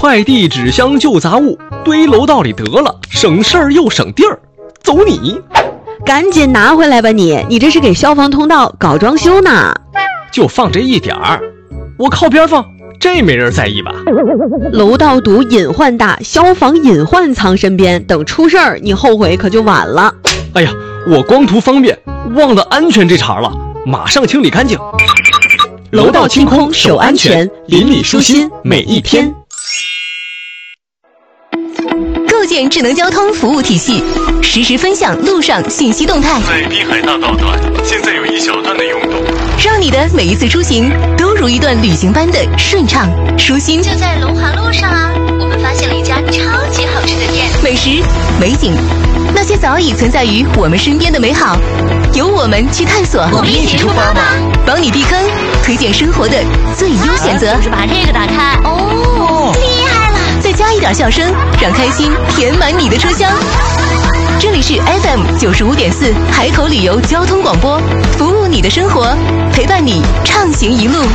快递、纸箱、旧杂物堆楼道里得了，省事儿又省地儿。走你！ 赶紧拿回来吧你这是给消防通道搞装修呢。 就放这一点儿，我靠边放，这没人在意吧？ 楼道堵隐患大，消防隐患藏身边，等出事儿你后悔可就晚了。 哎呀，我光图方便忘了安全这茬了，马上清理干净。 楼道清空守安全，邻里舒心每一天。 构建智能交通服务体系，实时分享路上信息动态。 在滨海大道段，现在有一小段的拥堵， 让你的每一次出行都如一段旅行般的顺畅舒心。 就在龙华路上啊，我们发现了一家超级好吃的店， 美食、美景，那些早已存在于我们身边的美好，由我们去探索。 我们一起出发吧！ 帮你避坑，推荐生活的最优选择。 就是把这个打开哦，厉害了！ 再加一点笑声，让开心填满你的车厢。这里是 FM95.4 海口旅游交通广播，服务你的生活，陪伴你畅行一路。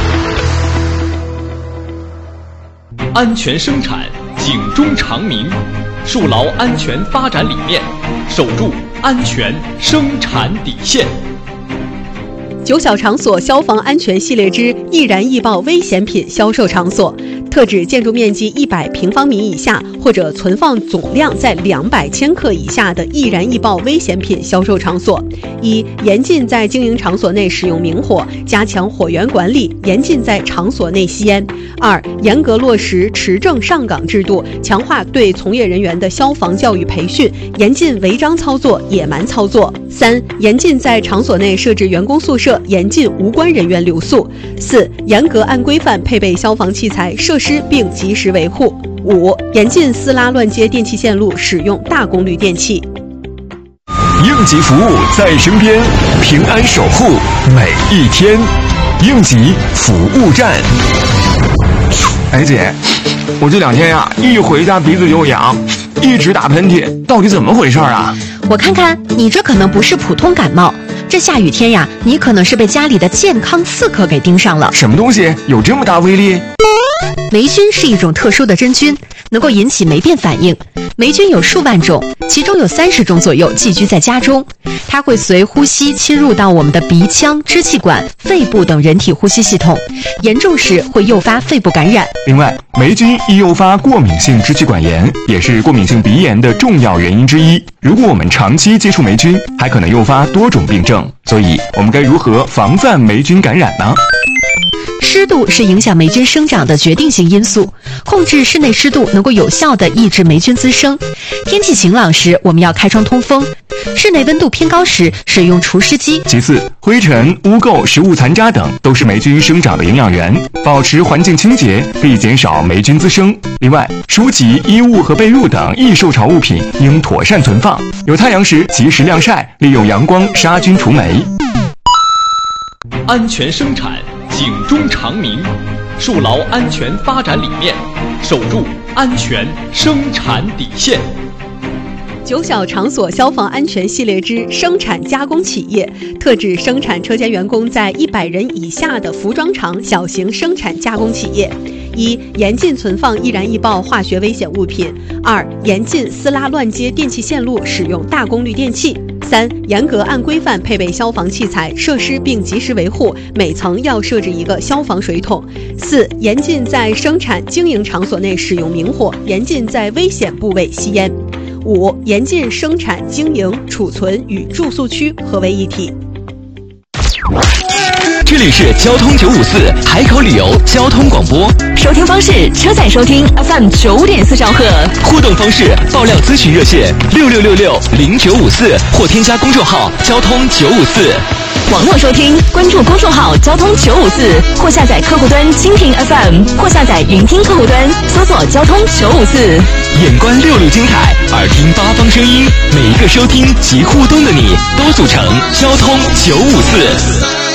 安全生产，警钟长鸣，树牢安全发展理念，守住安全生产底线。 九小场所消防安全系列之易燃易爆危险品销售场所，特指建筑面积100平方米以下或者存放总量在200千克以下的易燃易爆危险品销售场所。一、严禁在经营场所内使用明火，加强火源管理，严禁在场所内吸烟。二、严格落实持证上岗制度，强化对从业人员的消防教育培训，严禁违章操作、野蛮操作。三、严禁在场所内设置员工宿舍，严禁无关人员留宿。四、严格按规范配备消防器材设施并及时维护。五、严禁撕拉乱接电气线路，使用大功率电器。 应急服务在身边，平安守护每一天。应急服务站。 哎姐，我这2天呀，一回家鼻子就痒，一直打喷嚏，到底怎么回事啊？ 我看看，你这可能不是普通感冒，这下雨天呀，你可能是被家里的健康刺客给盯上了。 什么东西有这么大威力？ 霉菌是一种特殊的真菌，能够引起霉变反应。霉菌有数万种，其中有30种左右寄居在家中。它会随呼吸侵入到我们的鼻腔、支气管、肺部等人体呼吸系统，严重时会诱发肺部感染。 另外，霉菌易诱发过敏性支气管炎，也是过敏性鼻炎的重要原因之一。如果我们长期接触霉菌，还可能诱发多种病症。所以，我们该如何防范霉菌感染呢？ 湿度是影响霉菌生长的决定性因素，控制室内湿度能够有效地抑制霉菌滋生。天气晴朗时，我们要开窗通风；室内温度偏高时，使用除湿机。 其次，灰尘、污垢、食物残渣等都是霉菌生长的营养源，保持环境清洁可以减少霉菌滋生。另外，书籍、衣物和被褥等易受潮物品应妥善存放，有太阳时及时晾晒，利用阳光杀菌除霉。 安全生产，警钟长鸣，树牢安全发展理念，守住安全生产底线。 九小场所消防安全系列之生产加工企业，特指生产车间员工在100人以下的服装厂小型生产加工企业。一、严禁存放易燃易爆化学危险物品。二、严禁撕拉乱接电气线路，使用大功率电器。三、严格按规范配备消防器材设施并及时维护，每层要设置一个消防水桶。四、严禁在生产经营场所内使用明火，严禁在危险部位吸烟。五、严禁生产经营、储存与住宿区合为一体。 这里是交通954海口旅游交通广播， 收听方式：车载收听 FM9.4兆赫， 互动方式：爆料咨询热线66660954或添加公众号交通954。 网络收听，关注公众号交通954，或下载客户端蜻蜓 FM， 或下载云听客户端，搜索交通954。 眼观6路精彩，耳听8方声音，每一个收听及互动的你，都组成交通954。